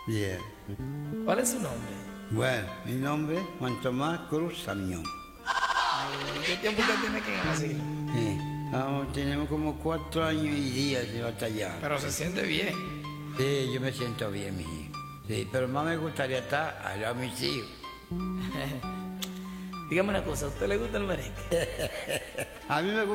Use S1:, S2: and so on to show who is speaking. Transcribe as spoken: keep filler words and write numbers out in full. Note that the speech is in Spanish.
S1: Bien.
S2: ¿Cuál es su nombre?
S1: Bueno, mi nombre es Juan Tomás Cruz Samión.
S2: ¿Y qué tiempo usted tiene aquí en el asilo?
S1: Sí. Vamos, tenemos como cuatro años y días de batallar.
S2: Pero se siente bien.
S1: Sí, yo me siento bien, mi hijo. Sí, pero más me gustaría estar al lado de mis hijos.
S2: Dígame una cosa, ¿a usted le gusta el merengue?
S1: A mí me gusta.